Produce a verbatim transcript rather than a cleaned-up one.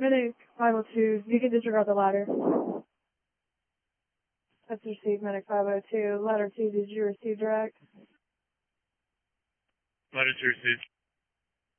Medic five oh two, you can disregard the ladder. That's received, Medic five oh two. Ladder two, did you receive direct? Ladder two received.